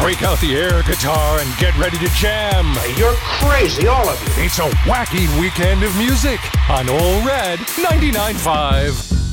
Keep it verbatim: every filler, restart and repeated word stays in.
Break out the air guitar and get ready to jam. You're crazy, all of you. It's a wacky weekend of music on Ole Red ninety-nine point five.